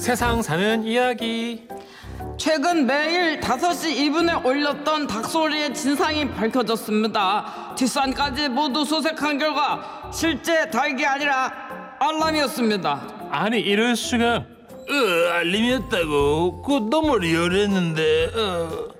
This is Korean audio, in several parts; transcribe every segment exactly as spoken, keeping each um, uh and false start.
세상 사는 이야기. 최근 매일 다섯 시 이 분에 올렸던 닭소리의 진상이 밝혀졌습니다. 뒷산까지 모두 수색한 결과 실제 닭이 아니라 알람이었습니다. 아니 이럴 수가. 어, 알림이었다고? 그거 너무 리얼했는데. 어.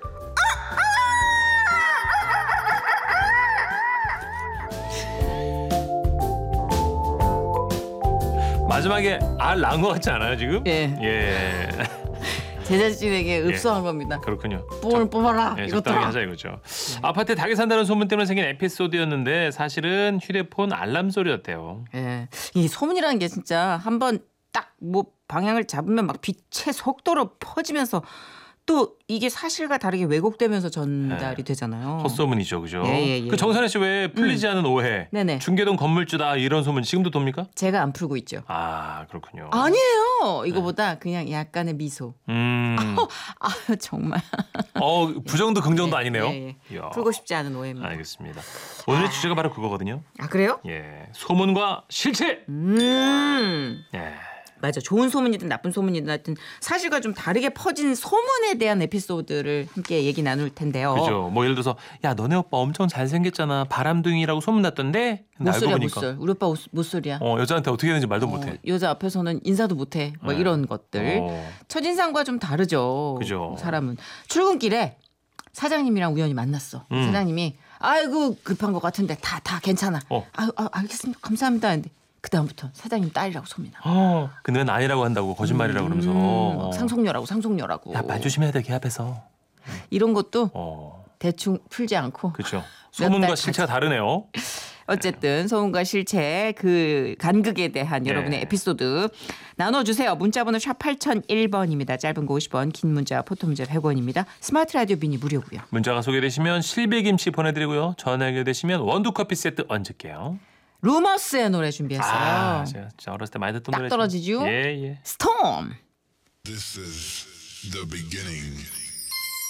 마지막에 알 낳은 것 같지 않아요 지금? 예. 예. 제작진에게 읍소한 겁니다. 그렇군요. 뽕을 뽑아라. 예, 적당히 이것들아. 하자 이거죠. 아파트에 닭이 산다는 소문 때문에 생긴 에피소드였는데 사실은 휴대폰 알람 소리였대요. 예. 이 소문이라는 게 진짜 한번 딱 뭐 방향을 잡으면 막 빛의 속도로 퍼지면서 또 이게 사실과 다르게 왜곡되면서 전달이 네. 되잖아요. 헛소문이죠, 그죠? 예, 예, 예. 그 정선혜 씨 왜 풀리지 않은 오해? 네네. 중계동 건물주다 이런 소문 지금도 돕니까? 제가 안 풀고 있죠. 아 그렇군요. 아니에요. 이거보다 그냥 약간의 미소. 음. 아 정말. 어 부정도 긍정도 예, 아니네요. 예, 예. 이야. 풀고 싶지 않은 오해입니다. 알겠습니다. 오늘의 주제가 바로 그거거든요. 아 그래요? 예, 소문과 실체. 음. 예. 맞아. 좋은 소문이든 나쁜 소문이든 하여튼 사실과 좀 다르게 퍼진 소문에 대한 에피소드를 함께 얘기 나눌 텐데요. 그죠. 뭐 예를 들어서 야 너네 오빠 엄청 잘생겼잖아. 바람둥이라고 소문났던데. 근데 알고 못소리야 보니까 못소리. 우리 오빠 못- 못소리야. 어 여자한테 어떻게 되는지 말도 어, 못해. 여자 앞에서는 인사도 못해. 뭐 네. 이런 것들. 어. 첫인상과 좀 다르죠. 그죠. 사람은. 출근길에 사장님이랑 우연히 만났어. 음. 사장님이 아이고 급한 것 같은데 다 다 괜찮아. 어. 아, 아 알겠습니다. 감사합니다. 근데 그 다음부터 사장님 딸이라고 소문나. 어. 근데 왜 아니라고 한다고 거짓말이라고 그러면서. 음, 어. 상속녀라고 상속녀라고. 야 말 조심해야 돼 개 앞에서. 이런 것도 어. 대충 풀지 않고. 그렇죠. 몇 소문과 달 실체가 다르네요. 어쨌든 소문과 실체 그 간극에 대한 네. 여러분의 에피소드 나눠주세요. 문자번호 샵 팔공공일 번입니다. 짧은 거 오십 원, 긴 문자, 포토 문자 백 원입니다. 스마트 라디오 미니 무료고요. 문자가 소개되시면 실비김치 보내드리고요. 전화 연결되시면 원두커피 세트 얹을게요. 루머스의 노래 준비했어요. 아, 제가 진짜 어렸을 때 많이 듣던 딱 노래. 떨어지죠? 예, 예. 스톰. This is the beginning.